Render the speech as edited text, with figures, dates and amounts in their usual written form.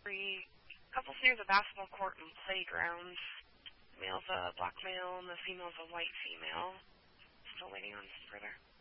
free. Couples near the basketball court and playgrounds. Male's a black male and the female's a white female. Still waiting on further.